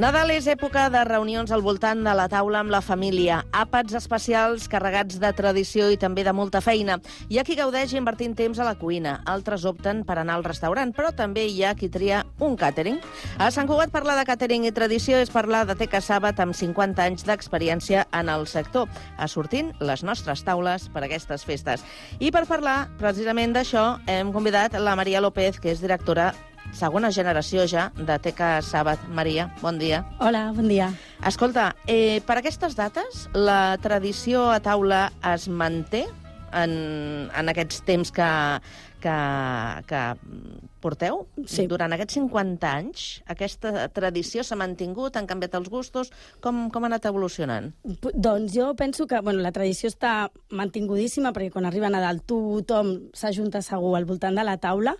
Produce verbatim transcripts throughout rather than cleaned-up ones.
Nadal és època de reunions al voltant de la taula amb la família, àpats especials carregats de tradició i també de molta feina. Hi ha qui gaudeix invertint temps a la cuina, altres opten per anar al restaurant, però també hi ha qui tria un càtering. A Sant Cugat parlar de càtering i tradició és parlar de Teca Sàbat amb cinquanta anys d'experiència en el sector, assortint les nostres taules per a aquestes festes. I per parlar precisament d'això hem convidat la Maria López, que és directora segona generació ja de Teca Sàbat. Maria, bon dia. Hola, bon dia. Escolta, eh, per aquestes dates, la tradició a taula es manté en, en aquests temps que, que, que porteu? Sí. Durant aquests cinquanta anys, aquesta tradició s'ha mantingut, han canviat els gustos? Com, com ha anat evolucionant? P doncs jo penso que bueno, la tradició està mantingudíssima, perquè quan arriba Nadal tothom s'ajunta segur al voltant de la taula,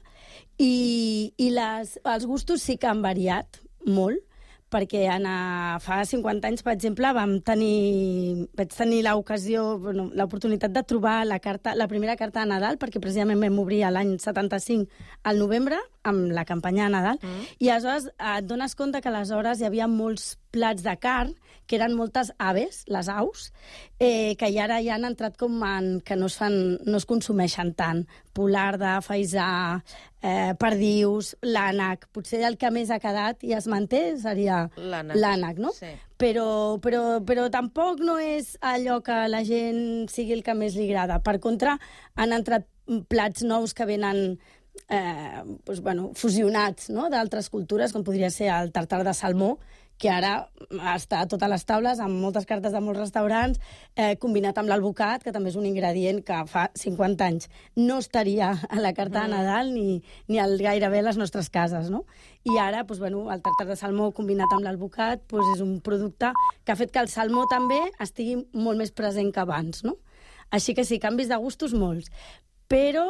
i, i les, els gustos sí que han variat molt, perquè en, fa cinquanta anys, per exemple, vam tenir, vaig tenir l'ocasió, bueno, l'oportunitat de trobar la, carta, la primera carta de Nadal, perquè precisament vam obrir l'any setanta-cinc al novembre, amb la campanya de Nadal, mm. i aleshores et dones compte que aleshores hi havia molts plats de carn, que eren moltes aves, les aus, eh, que ara ja han entrat com en, que no es, fan, no es consumeixen tant. Polarda, faisà, eh, perdius, l'ànec. Potser el que més ha quedat i es manté seria l'ànec, no? Sí. Però, però, però tampoc no és allò que la gent sigui el que més li agrada. Per contra, han entrat plats nous que venen eh, doncs, bueno, fusionats, no?, d'altres cultures, com podria ser el tartar de salmó, que ara està a totes les taules, amb moltes cartes de molts restaurants, eh, combinat amb l'alvocat, que també és un ingredient que fa cinquanta anys no estaria a la carta de Nadal ni, ni al gairebé a les nostres cases, no? I ara, doncs, bueno, el tartar de salmó combinat amb l'alvocat doncs, és un producte que ha fet que el salmó també estigui molt més present que abans, no? Així que sí, canvis de gustos molts. Però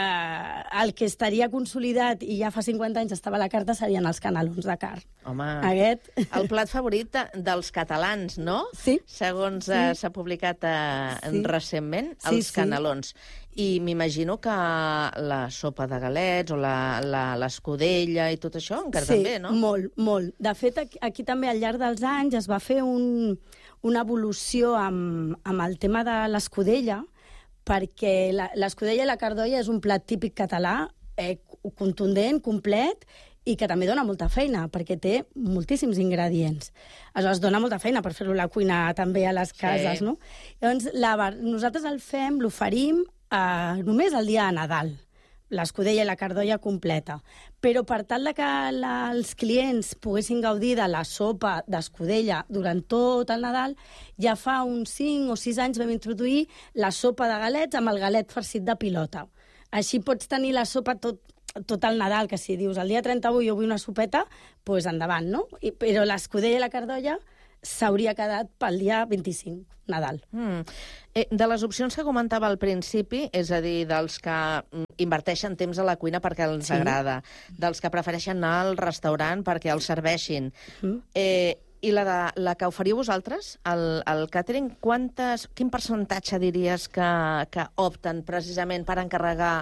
eh, el que estaria consolidat i ja fa cinquanta anys estava a la carta serien els canelons de carn. Home, Aquest... el plat favorit de, dels catalans, no? Sí. Segons sí. eh, s'ha publicat eh, sí. recentment, els sí, canelons. Sí. I m'imagino que la sopa de galets o l'escudella i tot això encara sí, també, no? Sí, molt, molt. De fet, aquí, aquí també al llarg dels anys es va fer un, una evolució amb, amb el tema de l'escudella, perquè l'escudella i la cardolla és un plat típic català, eh, contundent, complet, i que també dona molta feina, perquè té moltíssims ingredients. Aleshores, dona molta feina per fer-ho a la cuina també a les cases, sí. no? Llavors, la, nosaltres el fem, l'oferim eh, només el dia de Nadal, l'escudella i la cardolla completa. Però per tal de que la, els clients poguessin gaudir de la sopa d'escudella durant tot el Nadal, ja fa uns cinc o sis anys vam introduir la sopa de galets amb el galet farcit de pilota. Així pots tenir la sopa tot, tot el Nadal, que si dius el dia trenta-u jo vull una sopeta, doncs endavant, no? I, però l'escudella i la cardolla s'hauria quedat pel dia vint-i-cinc, Nadal. Mm. Eh, de les opcions que comentava al principi, és a dir, dels que inverteixen temps a la cuina perquè els sí. agrada, dels que prefereixen anar al restaurant perquè els serveixin, mm. eh, i la, de, la que oferiu vosaltres, el, el càtering, quantes, quin percentatge diries que, que opten precisament per encarregar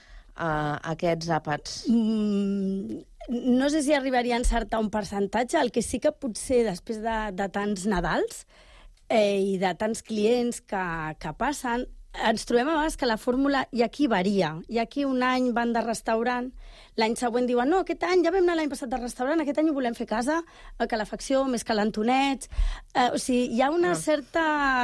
uh, aquests àpats? Mm, no sé si arribaria a encertar un percentatge. El que sí que potser després de, de tants Nadals eh, i de tants clients que, que passen, ens trobem a vegades que la fórmula i aquí varia. I aquí un any van de restaurant, l'any següent diuen no, aquest any ja vam anar l'any passat de restaurant, aquest any ho volem fer a casa, a calefacció, més calentonets... Eh, o sigui, hi ha una no. certa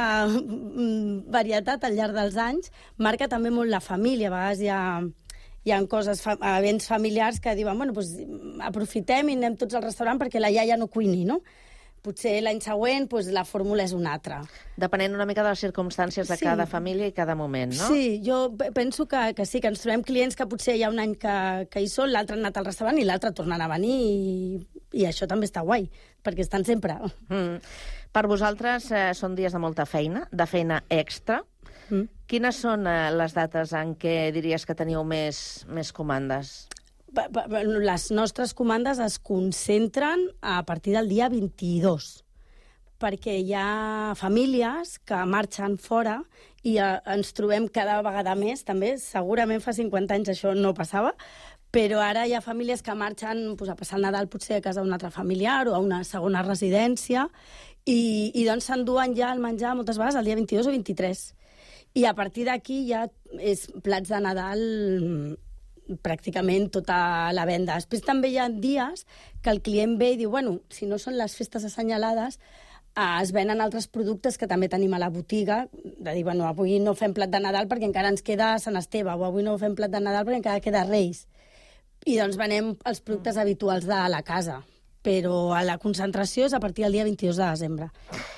mm, varietat al llarg dels anys, marca també molt la família, a vegades hi ha... Hi ha coses, events familiars que diuen, bueno, doncs aprofitem i anem tots al restaurant perquè la iaia no cuini, no? Potser l'any següent doncs, la fórmula és una altra. Depenent una mica de les circumstàncies de sí. cada família i cada moment, no? Sí, jo penso que, que sí, que ens trobem clients que potser hi ha un any que, que hi són, l'altre ha anat al restaurant i l'altre tornen a venir i, i això també està guai, perquè estan sempre. Mm. Per vosaltres eh, són dies de molta feina, de feina extra. Mm. Quines són eh, les dates en què diries que teniu més, més comandes? Les nostres comandes es concentren a partir del dia vint-i-dos, perquè hi ha famílies que marxen fora i eh, ens trobem cada vegada més, també, segurament fa cinquanta anys això no passava, Però ara hi ha famílies que marxen pues, a passar el Nadal potser a casa d'un altre familiar o a una segona residència i, i doncs s'enduen ja el menjar moltes vegades el dia vint-i-dos o vint-i-tres. I a partir d'aquí ja és plats de Nadal pràcticament tota la venda. Després també hi ha dies que el client ve i diu, bueno, si no són les festes assenyalades, eh, es venen altres productes que també tenim a la botiga, de dir, bueno, avui no fem plat de Nadal perquè encara ens queda Sant Esteve, o avui no fem plat de Nadal perquè encara queda Reis. I doncs venem els productes habituals de la casa, però a la concentració és a partir del dia vint-i-dos de desembre.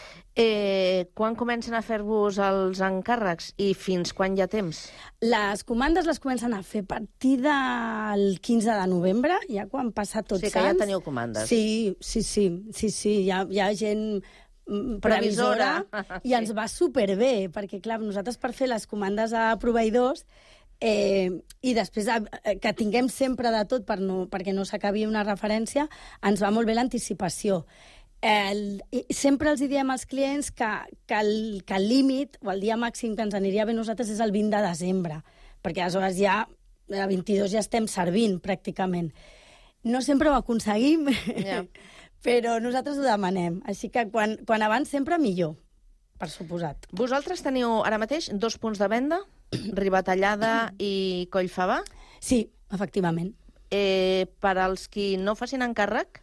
Eh, quan comencen a fer-vos els encàrrecs i fins quan hi ha temps? Les comandes les comencen a fer a partir del quinze de novembre, ja quan passa Tots Sants. Sí, que ja teniu comandes. Sí, sí, sí, sí, sí. Hi ha, hi ha gent previsora, previsora i ens va superbé, perquè, clar, nosaltres per fer les comandes a proveïdors eh, i després eh, que tinguem sempre de tot per no, perquè no s'acabi una referència, ens va molt bé l'anticipació. El, sempre els diem als clients que, que, el, que el límit o el dia màxim que ens aniria bé a nosaltres és el vint de desembre, perquè aleshores ja a vint-i-dos ja estem servint pràcticament. No sempre ho aconseguim, yeah. però nosaltres ho demanem, així que quan, quan abans sempre millor, per suposat. Vosaltres teniu ara mateix dos punts de venda, Ribatallada i Collfabà? Sí, efectivament. Eh, per als qui no facin encàrrec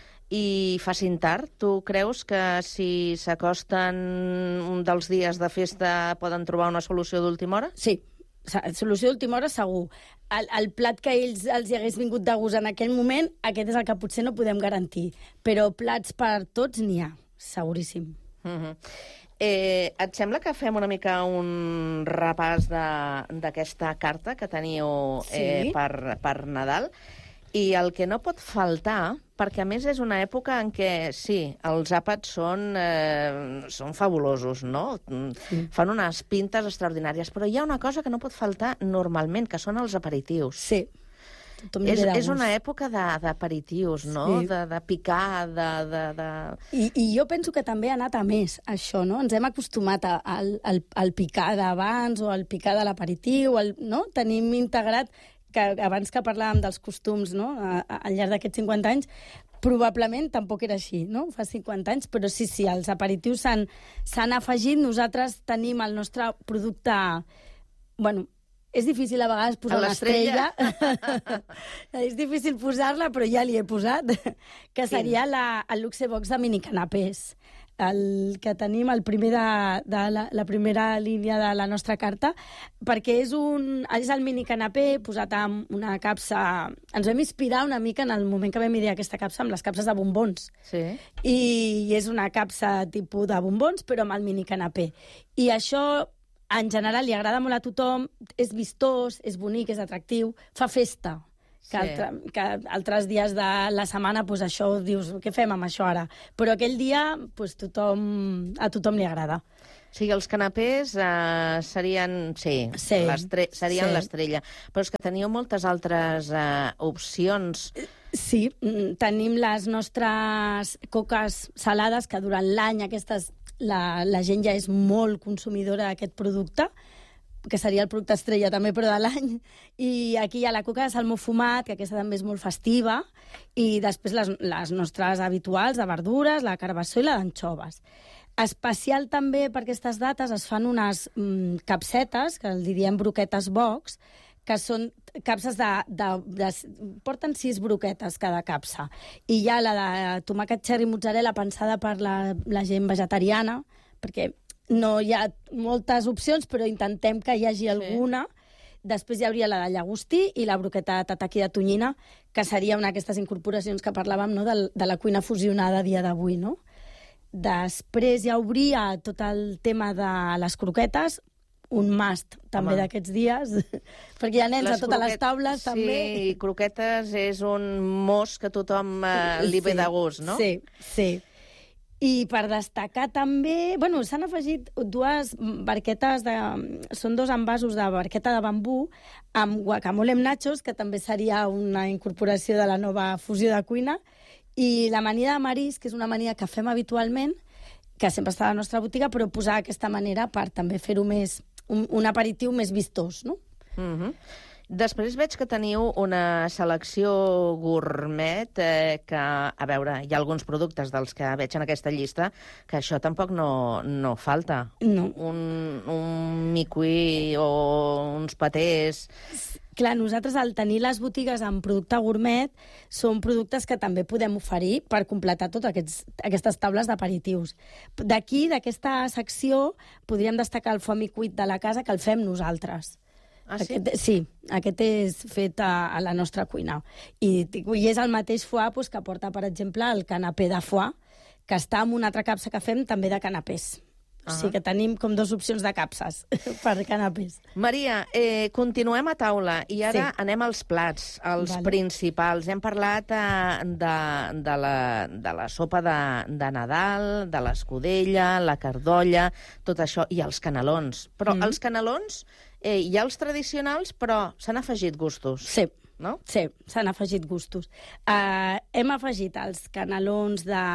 i facin tard, tu creus que si s'acosten un dels dies de festa poden trobar una solució d'última hora? Sí, solució d'última hora segur. El, el plat que ells els hi hagués vingut de gust en aquell moment, aquest és el que potser no podem garantir. Però plats per tots n'hi ha, seguríssim. Uh-huh. eh, et sembla que fem una mica un repàs d'aquesta carta que teniu eh, sí. per, per Nadal? I el que no pot faltar, perquè a més és una època en què, sí, els àpats són, eh, són fabulosos, no? Sí. Fan unes pintes extraordinàries, però hi ha una cosa que no pot faltar normalment, que són els aperitius. Sí. És, és una època d'aperitius, no? Sí. De, de picar, de... de, de... I, I jo penso que també ha anat a més, això, no? Ens hem acostumat a, al, al, al picar d'abans o al picar de l'aperitiu, no? Tenim integrat que abans que parlàvem dels costums, no? A, a, al llarg d'aquests cinquanta anys, probablement tampoc era així, no? Fa cinquanta anys, però sí, sí, els aperitius s'han afegit. Nosaltres tenim el nostre producte... Bueno, és difícil a vegades posar una estrella. És difícil posar-la, però ja li he posat, que seria la, el Luxebox de minicanapés. El que tenim, el primer de, de la, la primera línia de la nostra carta, perquè és, un, és el minicanapé posat amb una capsa... Ens vam inspirar una mica en el moment que vam idear aquesta capsa amb les capses de bombons. Sí. I, i és una capsa tipus de bombons, però amb el minicanapé. I això, en general, li agrada molt a tothom, és vistós, és bonic, és atractiu, fa festa. Que, sí. altre, que altres dies de la setmana, pues, això dius, què fem amb això ara? Però aquell dia pues, tothom, a tothom li agrada. O sigui, els canapés eh, serien, sí, sí, serien sí. l'estrella. Però és que teniu moltes altres eh, opcions. Sí, tenim les nostres coques salades, que durant l'any aquestes, la, la gent ja és molt consumidora d'aquest producte, que seria el producte estrella també, però de l'any. I aquí hi ha la coca de salmó fumat, que aquesta també és molt festiva, i després les, les nostres habituals de verdures, la carbassó i la d'anxoves. Especial també per aquestes dates es fan unes mm, capsetes, que el diem broquetes box, que són capses de, de, de... porten sis broquetes cada capsa. I hi ha la de tomàquet cherry mozzarella pensada per la, la gent vegetariana, perquè no hi ha moltes opcions, però intentem que hi hagi alguna. Sí. Després hi hauria la de llagostí i la broqueta de tataki de tonyina, que seria una d'aquestes incorporacions que parlàvem, no? de, de la cuina fusionada a dia d'avui, no? Després hi hauria tot el tema de les croquetes, un must també d'aquests dies, perquè hi ha nens les a totes croquet... les taules, sí, també. Sí, i croquetes és un mos que tothom eh, li ve sí, de gust, no? Sí, sí. I per destacar també... Bueno, s'han afegit dues barquetes de... Són dos envasos de barqueta de bambú amb guacamole amb nachos, que també seria una incorporació de la nova fusió de cuina, i l'amanida de marisc, que és una amanida que fem habitualment, que sempre està a la nostra botiga, però posar aquesta manera per també fer-ho més... Un, un aperitiu més vistós, no? Mm-hmm. Després veig que teniu una selecció gourmet eh, que, a veure, hi ha alguns productes dels que veig en aquesta llista que això tampoc no, no falta. No. Un, un micuí o uns patés... Clar, nosaltres al tenir les botigues amb producte gourmet són productes que també podem oferir per completar totes aquests, aquestes taules d'aperitius. D'aquí, d'aquesta secció, podríem destacar el foie micuit de la casa, que el fem nosaltres. Ah, sí? Aquest, sí, aquest és fet a, a la nostra cuina. I, i és el mateix foie pues, que porta, per exemple, el canapé de foie, que està en una altra capsa que fem també de canapés. Uh -huh. O sigui que tenim com dues opcions de capses per canapés. Maria, eh, continuem a taula i ara Sí. anem als plats, als Vale. principals. Hem parlat eh, de, de, la, de la sopa de, de Nadal, de l'escudella, la cardolla, tot això, i els canelons. Però Mm. els canelons, eh, hi ha els tradicionals, però s'han afegit gustos. Sí. No? Sí, s'han afegit gustos. Uh, hem afegit els canelons de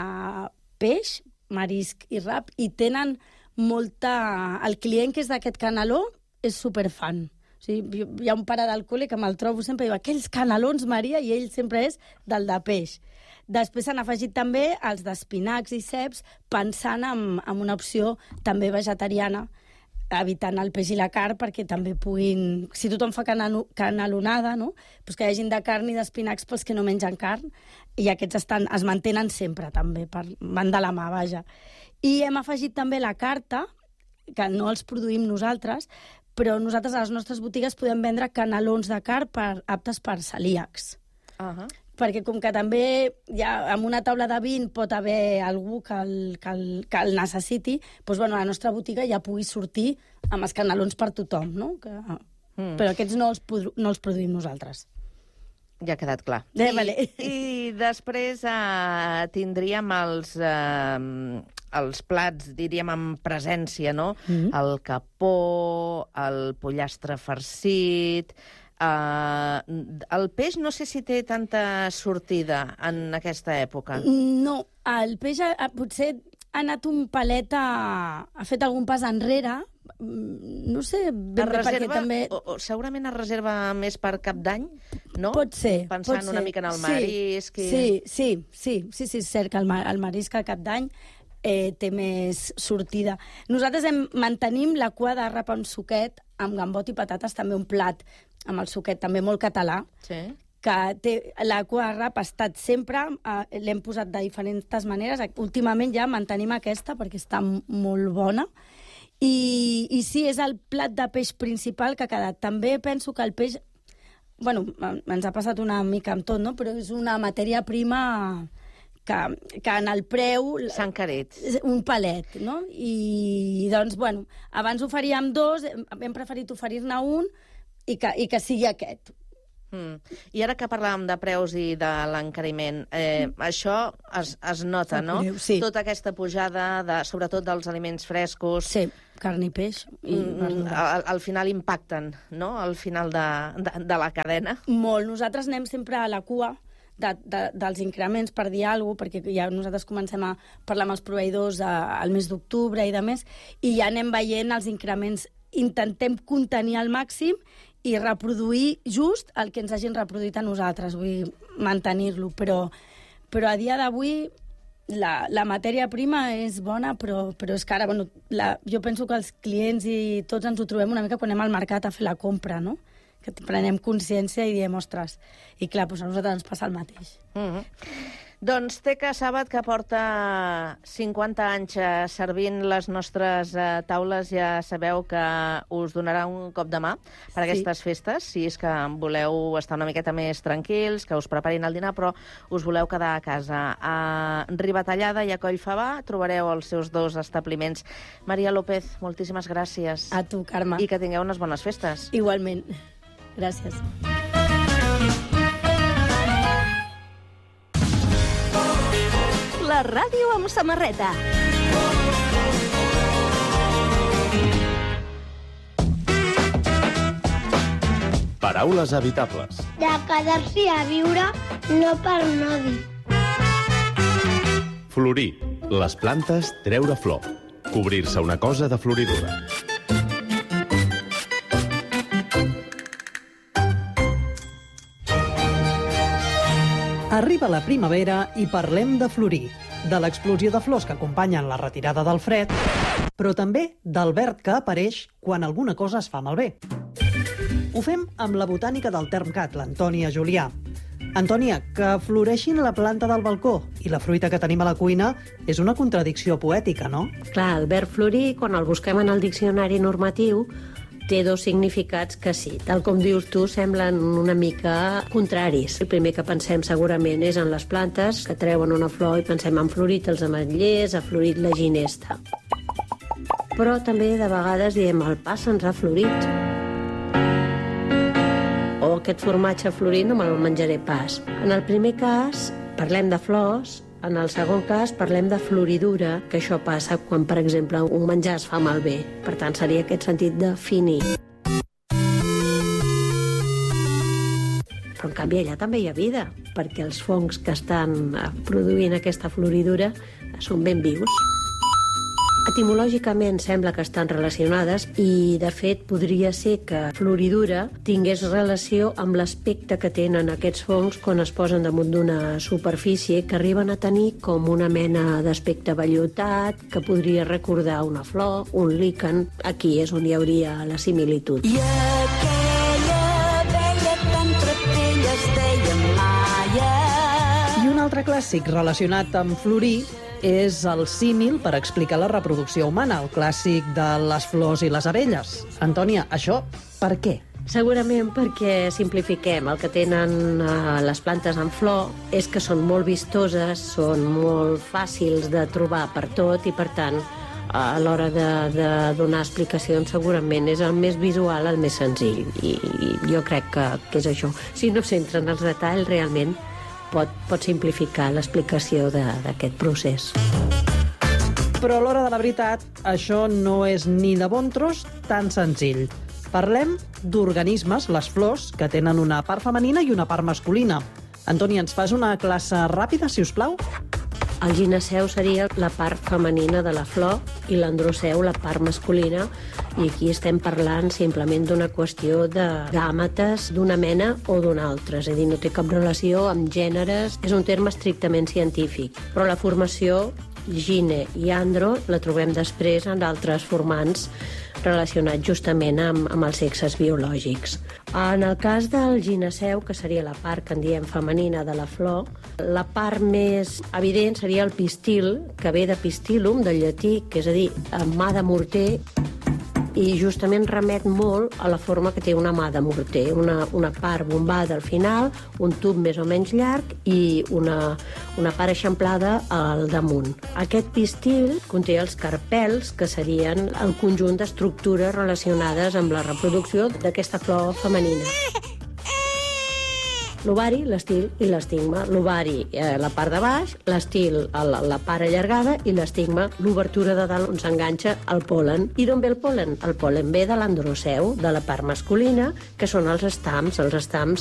peix, marisc i rap, i tenen molta... El client que és d'aquest caneló és superfan. O sigui, hi ha un pare del col·le que me'l trobo sempre i diu aquells canelons, Maria, i ell sempre és del de peix. Després s'han afegit també els d'espinacs i ceps, pensant en, en una opció també vegetariana, evitant el peix i la carn, perquè també puguin... Si tothom fa canelonada, no? Pues que hi hagin de carn i d'espinacs pels que no mengen carn, i aquests estan, es mantenen sempre, també, per, van de la mà, vaja. I hem afegit també la carta, que no els produïm nosaltres, però nosaltres a les nostres botigues podem vendre canelons de carn per, aptes per celíacs. Uh -huh. Perquè com que també ja, en una taula de vint pot haver algú que el, que el, que el necessiti, doncs, bueno, a la nostra botiga ja pugui sortir amb els canelons per tothom, no? Que, mm. Però aquests no els, no els produïm nosaltres. Ja ha quedat clar. Eh, I, vale. I després eh, tindríem els, eh, els plats, diríem, amb presència, no? Mm-hmm. El capó, el pollastre farcit... Uh, el peix no sé si té tanta sortida en aquesta època. No, el peix ha, ha, potser ha anat un palet a... ha fet algun pas enrere, no sé ben bé perquè també... O, o, segurament es reserva més per Cap d'Any, no? Pot ser. Pensant pot una ser. mica en el sí, marisc. I... Sí, sí, sí, sí, sí, és cert que el, el marisc a Cap d'Any eh, té més sortida. Nosaltres hem, mantenim la cua de rap amb suquet, amb gambot i patates, també un plat amb el suquet, també molt català, Sí. que té, la cua de rap ha estat sempre, eh, l'hem posat de diferents maneres, últimament ja mantenim aquesta perquè està molt bona, i, i sí, és el plat de peix principal que ha quedat. També penso que el peix, bueno, ens ha passat una mica amb tot, no? Però és una matèria prima que, que en el preu... S'ha encarit. Un palet, no? I, doncs, bueno, abans oferíem dos, hem preferit oferir-ne un, i que, i que sigui aquest. Mm. I ara que parlàvem de preus i de l'encariment, eh, això es, es nota, no? Sí. Tota aquesta pujada, de, sobretot dels aliments frescos... Sí, carn i peix. I mm, al, al final impacten, no?, al final de, de, de la cadena. Molt. Nosaltres anem sempre a la cua de, de, dels increments per dir alguna cosa, perquè ja nosaltres comencem a parlar amb els proveïdors a, al mes d'octubre i de més, i ja anem veient els increments. Intentem contenir al màxim i reproduir just el que ens hagin reproduït a nosaltres, vull dir, mantenir-lo. Però, però a dia d'avui la, la matèria prima és bona, però, però és cara. Bueno, la, jo penso que els clients i tots ens ho trobem una mica quan anem al mercat a fer la compra, no? Que prenem consciència i diem, ostres, i clar, doncs a nosaltres ens passa el mateix. Mm-hmm. Doncs Teca Sàbat, que porta cinquanta anys servint les nostres eh, taules, ja sabeu que us donarà un cop de mà per Sí. aquestes festes, si és que voleu estar una miqueta més tranquils, que us preparin el dinar, però us voleu quedar a casa. A Ribatallada i a Collfabà trobareu els seus dos establiments. Maria López, moltíssimes gràcies. A tu, Carme. I que tingueu unes bones festes. Igualment. Gràcies. La ràdio amb samarreta. Paraules habitables. De quedar-s'hi a viure, no per no dir. Florir. Les plantes, treure flor. Cobrir-se una cosa de floridura. Arriba la primavera i parlem de florir, de l'explosió de flors que acompanyen la retirada del fred, però també del verd que apareix quan alguna cosa es fa malbé. Ho fem amb la botànica del Termcat, l'Antònia Julià. Antònia, que floreixin la planta del balcó i la fruita que tenim a la cuina és una contradicció poètica, no? Clar, el verb florir, quan el busquem en el diccionari normatiu, té dos significats que sí, tal com dius tu, semblen una mica contraris. El primer que pensem segurament és en les plantes que treuen una flor i pensem han florit els ametllers, ha florit la ginesta. Però també de vegades diem el pa se'ns ha florit. O aquest formatge florit no me'l menjaré pas. En el primer cas parlem de flors, en el segon cas parlem de floridura, que això passa quan, per exemple, un menjar es fa malbé. Per tant, seria aquest sentit de finir. Però, en canvi, allà també hi ha vida, perquè els fongs que estan produint aquesta floridura són ben vius. Etimològicament sembla que estan relacionades i, de fet, podria ser que floridura tingués relació amb l'aspecte que tenen aquests fongs quan es posen damunt d'una superfície, que arriben a tenir com una mena d'aspecte vellutat, que podria recordar una flor, un líquen. Aquí és on hi hauria la similitud. I aquella vella t'entre elles deien Maia. I un altre clàssic relacionat amb florir és el símil per explicar la reproducció humana, el clàssic de les flors i les abelles. Antònia, això per què? Segurament perquè simplifiquem. El que tenen eh, les plantes en flor és que són molt vistoses, són molt fàcils de trobar per tot i, per tant, a l'hora de, de donar explicacions segurament és el més visual, el més senzill. I, i jo crec que, que és això. Si no s'entra en els detalls, realment pot, pot simplificar l'explicació d'aquest procés. Però a l'hora de la veritat, això no és ni de bon tros tan senzill. Parlem d'organismes, les flors, que tenen una part femenina i una part masculina. Antònia, ens fas una classe ràpida, si us plau? El gineceu seria la part femenina de la flor i l'androceu la part masculina, i aquí estem parlant simplement d'una qüestió de gàmetes d'una mena o d'una altra, és a dir, no té cap relació amb gèneres, és un terme estrictament científic, però la formació gine i andro la trobem després en altres formants relacionats justament amb, amb els sexes biològics. En el cas del gineceu, que seria la part que en diem femenina de la flor, la part més evident seria el pistil, que ve de pistilum, del llatí, que és a dir, mà de morter, i justament remet molt a la forma que té una mà de morter, una, una part bombada al final, un tub més o menys llarg i una, una part eixamplada al damunt. Aquest pistil conté els carpels, que serien el conjunt d'estructures relacionades amb la reproducció d'aquesta flor femenina. L'ovari, l'estil i l'estigma. L'ovari, eh, la part de baix, l'estil, la, la part allargada, i l'estigma, l'obertura de dalt on s'enganxa el pol·len. I d'on ve el pol·len? El pol·len ve de l'androceu, de la part masculina, que són els estams. Els estams